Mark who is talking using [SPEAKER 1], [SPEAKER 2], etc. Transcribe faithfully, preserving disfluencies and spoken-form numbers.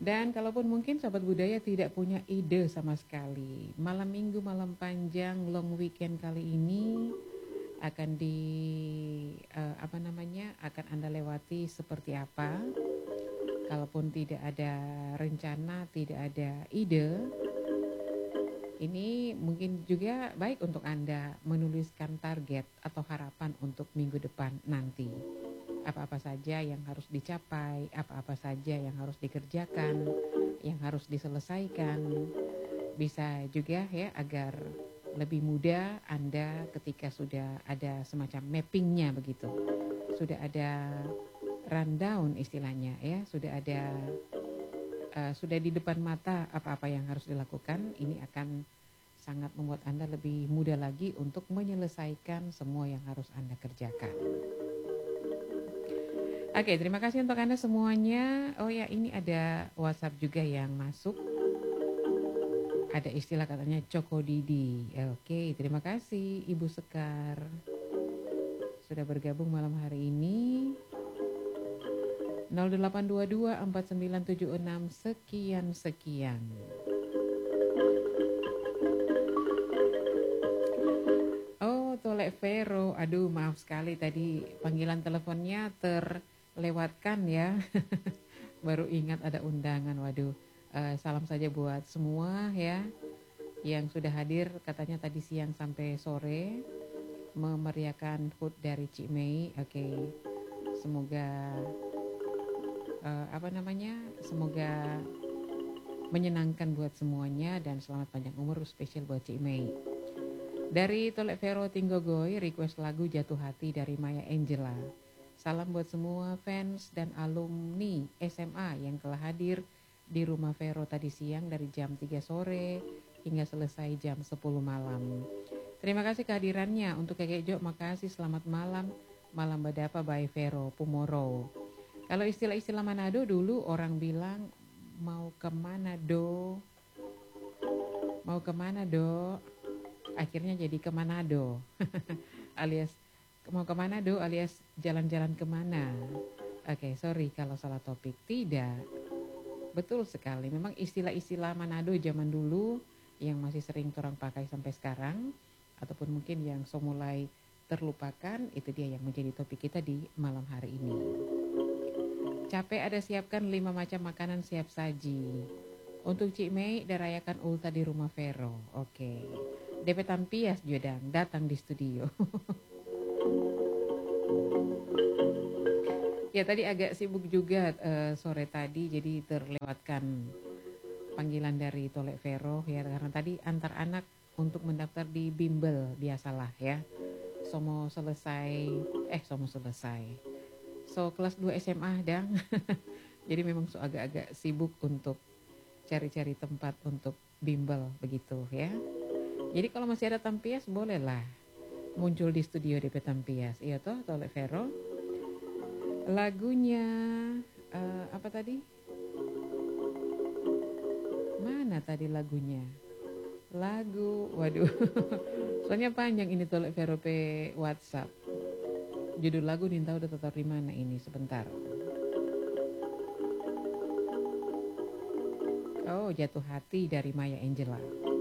[SPEAKER 1] Dan kalaupun mungkin Sobat Budaya tidak punya ide sama sekali, malam minggu, malam panjang, long weekend kali ini akan di uh, apa namanya akan Anda lewati seperti apa. Kalaupun tidak ada rencana, tidak ada ide, ini mungkin juga baik untuk Anda menuliskan target atau harapan untuk minggu depan nanti. Apa-apa saja yang harus dicapai, apa-apa saja yang harus dikerjakan, yang harus diselesaikan. Bisa juga ya agar lebih mudah Anda ketika sudah ada semacam mappingnya begitu. Sudah ada rundown istilahnya ya, sudah ada uh, sudah di depan mata apa-apa yang harus dilakukan. Ini akan sangat membuat Anda lebih mudah lagi untuk menyelesaikan semua yang harus Anda kerjakan. Oke, terima kasih untuk Anda semuanya. Oh ya, ini ada WhatsApp juga yang masuk. Ada istilah katanya Coko Didi. Oke, terima kasih Ibu Sekar sudah bergabung malam hari ini. nol delapan dua dua empat sembilan tujuh enam sekian sekian. Oh, Tolek Vero. Aduh, maaf sekali tadi panggilan teleponnya terlewatkan ya. Baru ingat ada undangan. Waduh, uh, salam saja buat semua ya yang sudah hadir katanya tadi siang sampai sore memeriahkan H U T dari Cik Mei. Oke, okay. Semoga uh, apa namanya semoga menyenangkan buat semuanya dan selamat panjang umur spesial buat Cik Mei. Dari Tolek Vero Tinggogoy, request lagu Jatuh Hati dari Maya Angela. Salam buat semua fans dan alumni S M A yang telah hadir di rumah Vero tadi siang dari jam tiga sore hingga selesai jam sepuluh malam. Terima kasih kehadirannya. Untuk Kakek Jo, makasih, selamat malam. Malam Badapa by Vero Pumoro. Kalau istilah-istilah Manado dulu orang bilang mau kemana do? Mau kemana do? Akhirnya jadi ke Manado. Alias mau ke Manado alias jalan-jalan kemana. Oke, okay, sorry kalau salah topik. Tidak. Betul sekali. Memang istilah-istilah Manado zaman dulu yang masih sering orang pakai sampai sekarang ataupun mungkin yang so mulai terlupakan, itu dia yang menjadi topik kita di malam hari ini. Capek ada siapkan lima macam makanan siap saji. Untuk Cik Mei dan rayakan ulta di rumah Vero. Oke. Okay. D P Tampias Jodang datang di studio. Ya tadi agak sibuk juga uh, sore tadi, jadi terlewatkan panggilan dari Tolek Vero ya, karena tadi antar anak untuk mendaftar di bimbel biasalah ya. Somo selesai, eh somo selesai. So kelas dua S M A dang. Jadi memang so agak-agak sibuk untuk cari-cari tempat untuk bimbel begitu ya. Jadi kalau masih ada Tampias bolehlah muncul di studio D P Tampias. Iya toh Tolek Vero. Lagunya uh, apa tadi? Mana tadi lagunya? Lagu, waduh. Soalnya panjang ini Tolek Vero pe WhatsApp. Judul lagu Ninta udah tahu di mana ini, sebentar. Oh, Jatuh Hati dari Maya Angela.